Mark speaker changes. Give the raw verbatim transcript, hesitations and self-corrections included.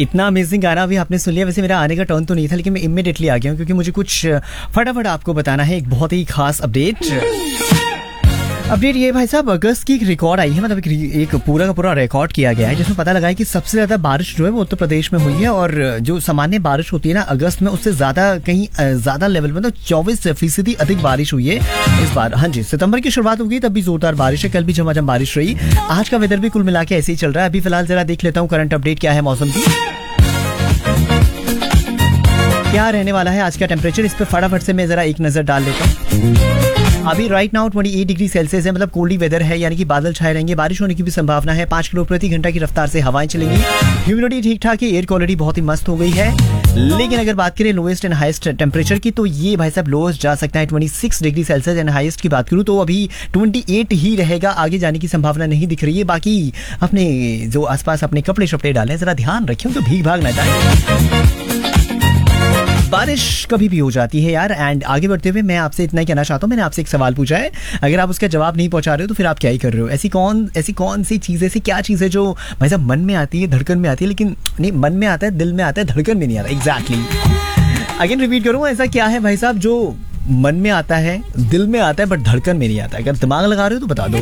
Speaker 1: इतना अमेजिंग गाना भी आपने सुन लिया। वैसे मेरा आने का टर्न तो नहीं था, लेकिन मैं इमीडिएटली आ गया हूँ क्योंकि मुझे कुछ फटाफट आपको बताना है एक बहुत ही खास अपडेट। अपडेट ये भाई साहब, अगस्त की एक रिकॉर्ड आई है, मतलब एक, एक पूरा का पूरा रिकॉर्ड किया गया है जिसमें पता लगा है कि सबसे ज्यादा बारिश जो है वो उत्तर प्रदेश में हुई है। और जो सामान्य बारिश होती है ना अगस्त में, उससे ज्यादा कहीं ज्यादा लेवल में तो चौबीस फीसदी अधिक बारिश हुई है इस बार। हाँ जी, सितंबर की शुरुआत हो गई तब भी जोरदार बारिश है, कल भी झमाझम बारिश रही। आज का वेदर भी कुल मिला के ऐसे ही चल रहा है। अभी फिलहाल जरा देख लेता हूँ करंट अपडेट क्या है मौसम की, क्या रहने वाला है आज का टेम्परेचर, इस पर फटाफट से मैं जरा एक नजर डाल लेता हूँ। अभी राइट नाउ अट्ठाईस डिग्री सेल्सियस है, मतलब कोल्डी वेदर है, यानी कि बादल छाए रहेंगे, बारिश होने की भी संभावना है। पाँच किलो प्रति घंटा की रफ्तार से हवाएं चलेंगी। ह्यूमिडिटी ठीक ठाक है, एयर क्वालिटी बहुत ही मस्त हो गई है। लेकिन अगर बात करें लोएस्ट एंड हाईएस्ट टेम्परेचर की, तो ये भाई साहब लोएस्ट जा सकता है छब्बीस डिग्री सेल्सियस एंड हाईएस्ट की बात करूं तो अभी अट्ठाईस ही रहेगा, आगे जाने की संभावना नहीं दिख रही है। बाकी अपने जो आसपास अपने कपड़े शपड़े डालें, जरा ध्यान रखें तो भीग भाग ना जाए। बारिश कभी भी हो जाती है यार। एंड आगे बढ़ते हुए मैं आपसे इतना ही कहना चाहता हूँ, मैंने आपसे एक सवाल पूछा है, अगर आप उसका जवाब नहीं पहुंचा रहे हो तो फिर आप क्या ही कर रहे हो। ऐसी कौन ऐसी कौन सी चीज़, ऐसी क्या चीज़ है जो भाई साहब मन में आती है, धड़कन में आती है, लेकिन नहीं मन में आता है, दिल में आता है, धड़कन में नहीं आता। एग्जैक्टली अगेन रिपीट करूँ, ऐसा क्या है भाई साहब जो मन में आता है, दिल में आता है, बट धड़कन में नहीं आता। अगर दिमाग लगा रहे हो तो बता दो।